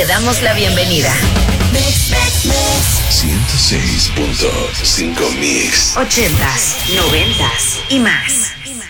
damos la bienvenida. 106.5 Mix. 80s, 90s y más.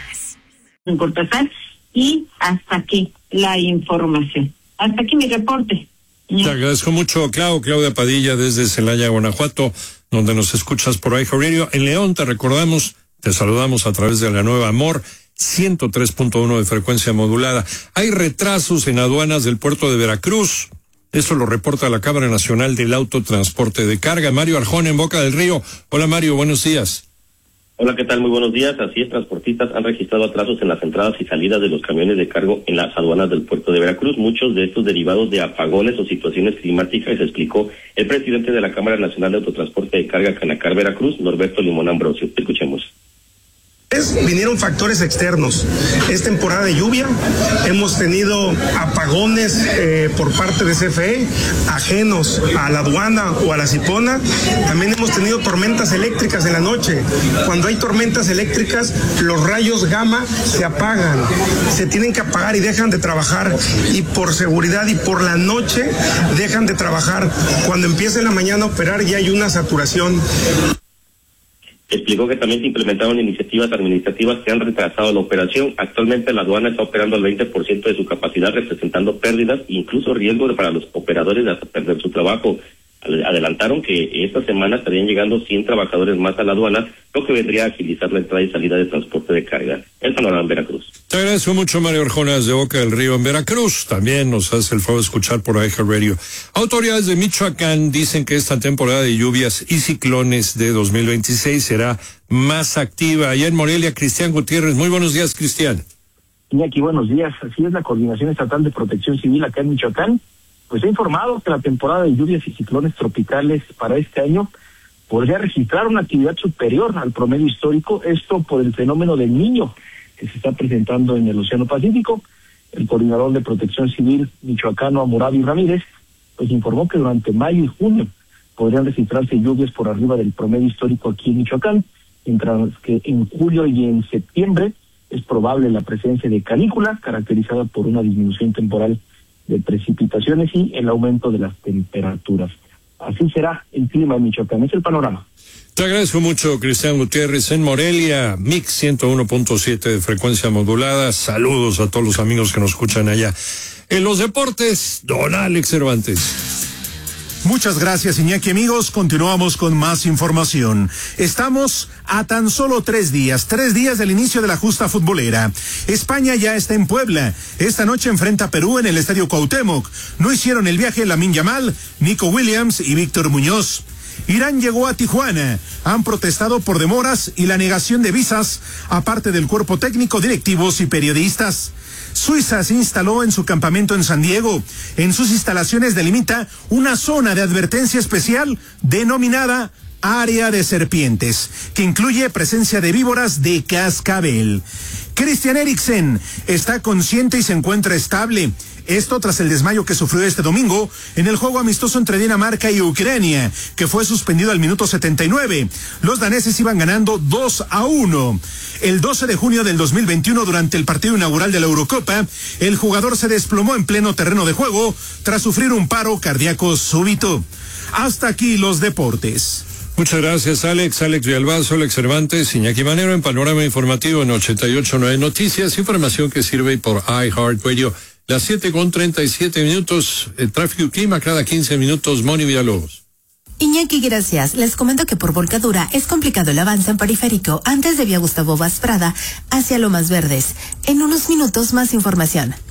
En Cortázar, y hasta aquí la información. Hasta aquí mi reporte. Te agradezco mucho, Claudia Padilla, desde Celaya, Guanajuato, donde nos escuchas por iHeartRadio. En León te recordamos, te saludamos a través de la nueva Amor 103.1 de frecuencia modulada. Hay retrasos en aduanas del puerto de Veracruz. Eso lo reporta la Cámara Nacional del Autotransporte de Carga. Mario Arjona, en Boca del Río. Hola, Mario, buenos días. Hola, ¿qué tal? Muy buenos días. Así es, transportistas han registrado atrasos en las entradas y salidas de los camiones de cargo en las aduanas del puerto de Veracruz. Muchos de estos derivados de apagones o situaciones climáticas, explicó el presidente de la Cámara Nacional de Autotransporte de Carga Canacar Veracruz, Norberto Limón Ambrosio. Escuchemos. Vinieron factores externos. Es temporada de lluvia, hemos tenido apagones por parte de CFE, ajenos a la aduana o a la Cipona. También hemos tenido tormentas eléctricas en la noche. Cuando hay tormentas eléctricas, los rayos gamma se apagan, se tienen que apagar y dejan de trabajar. Y por seguridad y por la noche dejan de trabajar. Cuando empieza en la mañana a operar ya hay una saturación. Explicó que también se implementaron iniciativas administrativas que han retrasado la operación. Actualmente la aduana está operando al 20% de su capacidad, representando pérdidas e incluso riesgos para los operadores de hasta perder su trabajo. Adelantaron que esta semana estarían llegando 100 trabajadores más a la aduana, lo que vendría a agilizar la entrada y salida de transporte de carga. El panorama en Veracruz. Te agradezco mucho, Mario Arjona, de Boca del Río, en Veracruz. También nos hace el favor de escuchar por iHeartRadio. Autoridades de Michoacán dicen que esta temporada de lluvias y ciclones de 2026 será más activa. Allá en Morelia, Cristian Gutiérrez. Muy buenos días, Cristian. Iñaki, buenos días. Así es, la Coordinación Estatal de Protección Civil acá en Michoacán pues ha informado que la temporada de lluvias y ciclones tropicales para este año podría registrar una actividad superior al promedio histórico, esto por el fenómeno del Niño que se está presentando en el Océano Pacífico. El coordinador de Protección Civil michoacano, Amurabi Ramírez, pues informó que durante mayo y junio podrían registrarse lluvias por arriba del promedio histórico aquí en Michoacán, mientras que en julio y en septiembre es probable la presencia de canícula, caracterizada por una disminución temporal de precipitaciones y el aumento de las temperaturas. Así será el clima en Michoacán. Es el panorama. Te agradezco mucho, Cristian Gutiérrez, en Morelia, Mix 101.7 de frecuencia modulada. Saludos a todos los amigos que nos escuchan allá. En los deportes, don Alex Cervantes. Muchas gracias, Iñaki. Amigos, continuamos con más información. Estamos a tan solo 3 días del inicio de la justa futbolera. España ya está en Puebla. Esta noche enfrenta a Perú en el Estadio Cuauhtémoc. No hicieron el viaje Lamine Yamal, Nico Williams y Víctor Muñoz. Irán llegó a Tijuana. Han protestado por demoras y la negación de visas, aparte del cuerpo técnico, directivos y periodistas. Suiza se instaló en su campamento en San Diego. En sus instalaciones delimita una zona de advertencia especial denominada Área de Serpientes, que incluye presencia de víboras de cascabel. Christian Eriksen está consciente y se encuentra estable. Esto tras el desmayo que sufrió este domingo en el juego amistoso entre Dinamarca y Ucrania, que fue suspendido al minuto 79. Los daneses iban ganando 2-1. El 12 de junio del 2021, durante el partido inaugural de la Eurocopa, el jugador se desplomó en pleno terreno de juego tras sufrir un paro cardíaco súbito. Hasta aquí los deportes. Muchas gracias, Alex Villalbazo, Alex Cervantes, Iñaki Manero en Panorama Informativo en 88.9 Noticias, información que sirve por iHeartRadio. Las 7:37, el tráfico y clima cada 15 minutos, Moni Villalobos. Iñaki, gracias. Les comento que por volcadura es complicado el avance en periférico antes de Vía Gustavo Vaz Prada hacia Lomas Verdes. En unos minutos más información.